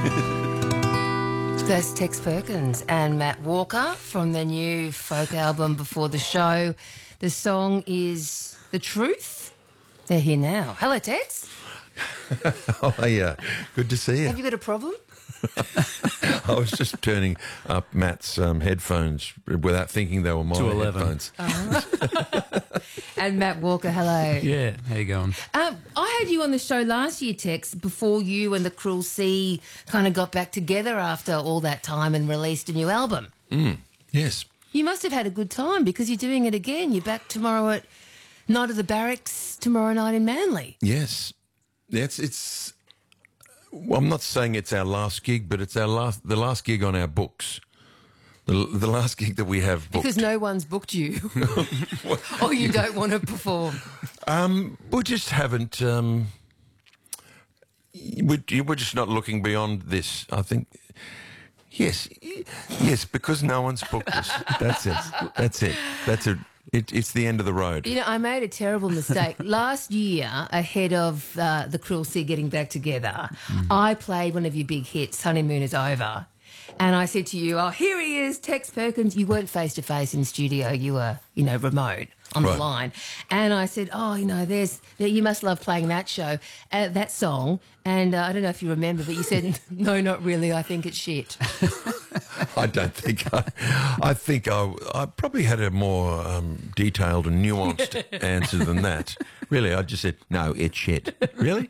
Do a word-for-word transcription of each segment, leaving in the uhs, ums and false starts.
That's Tex Perkins and Matt Walker from their new folk album Before the Show. The song is The Truth. They're here now. Hello, Tex. Oh, yeah. Good to see you. Have you got a problem? I was just turning up Matt's um, headphones without thinking they were my To eleven. headphones. Uh-huh. And Matt Walker, hello. Yeah, how you going? Um, I had you on the show last year, Tex, before you and the Cruel Sea kind of got back together after all that time and released a new album. Mm, yes. You must have had a good time because you're doing it again. You're back tomorrow at Night of the Barracks tomorrow night in Manly. Yes. It's, it's well, I'm not saying it's our last gig, but it's our last the last gig on our books. The, the last gig that we have booked. Because no one's booked you. Or you don't want to perform. Um, we just haven't... Um, we're, we're just not looking beyond this, I think. Yes, yes, because no one's booked us. That's it. That's it. That's it. It, it's the end of the road. You know, I made a terrible mistake. Last year, ahead of uh, the Cruel Sea getting back together, mm. I played one of your big hits, Honeymoon is Over. And I said to you, oh, here he is, Tex Perkins. You weren't face-to-face in studio. You were, you know, remote on right. the line. And I said, oh, you know, there's, you must love playing that show, uh, that song. And uh, I don't know if you remember, but you said, no, not really. I think it's shit. I don't think I, I think I, I probably had a more um, detailed and nuanced answer than that. Really, I just said, no, it's shit. Really?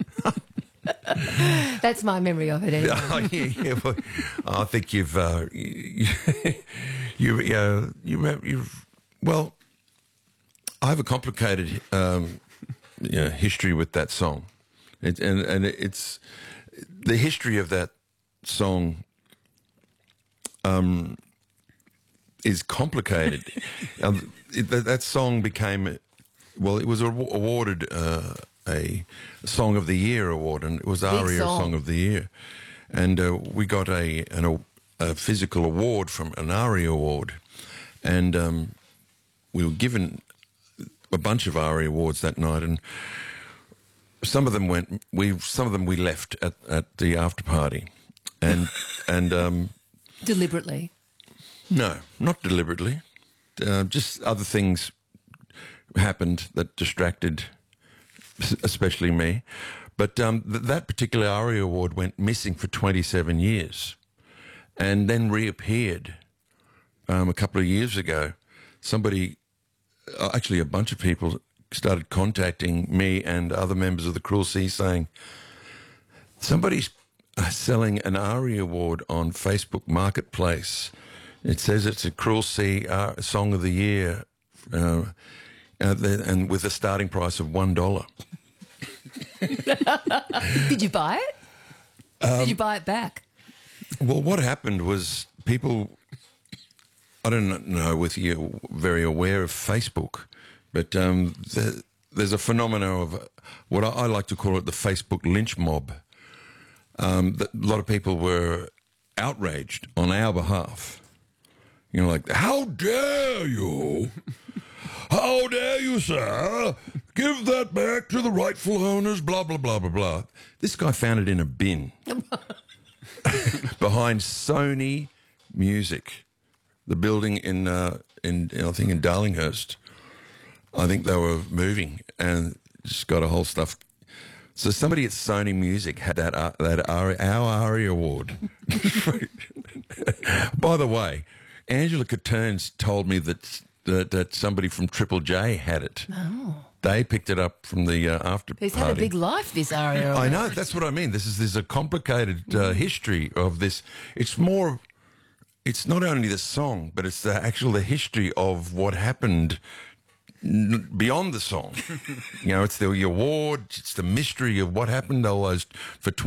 That's my memory of it anyway. Oh, yeah, yeah, well, I think you've, uh, you, you, you, you, you've, well, I have a complicated um, you know, history with that song. It, and, and it's, the history of that song um, is complicated. um, it, that, that song became, well, it was awarded uh, a Song of the Year award, and it was ARIA song. song of the Year. And uh, we got a, an, a a physical award from an ARIA award, and um, we were given a bunch of ARIA awards that night, and some of them went. We some of them we left at, at the after party, and and um, deliberately. No, not deliberately. Uh, just other things happened that distracted, especially me. But um, th that particular ARIA award went missing for twenty-seven years and then reappeared um, a couple of years ago. Somebody, uh, actually a bunch of people, started contacting me and other members of the Cruel Sea saying, somebody's uh, selling an ARIA award on Facebook Marketplace. It says it's a Cruel Sea uh, Song of the Year, uh, uh, and with a starting price of one dollar. Did you buy it? Um, Did you buy it back? Well, what happened was people, I don't know whether you're very aware of Facebook, but um, the, there's a phenomenon of what I, I like to call it the Facebook lynch mob. Um, that a lot of people were outraged on our behalf. You know, like, how dare you? How dare you, sir? Give that back to the rightful owners, blah, blah, blah, blah, blah. This guy found it in a bin behind Sony Music, the building in, uh, in, I think, in Darlinghurst. I think they were moving and just got a whole stuff. So somebody at Sony Music had that, uh, that our ARIA award. By the way, Angela Catterns told me that, that that somebody from Triple J had it. Oh. They picked it up from the uh, after He's party. had a big life, this ARIA. I know, that's what I mean. This is there's a complicated uh, history of this. It's more, it's not only the song, but it's the actual the history of what happened n beyond the song. You know, it's the award, it's the mystery of what happened all those for